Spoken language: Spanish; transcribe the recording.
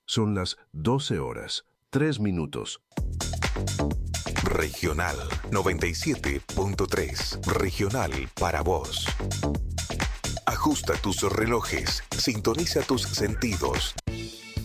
Son las 12 horas, 3 minutos. Regional 97.3. Regional para vos. Ajusta tus relojes, sintoniza tus sentidos,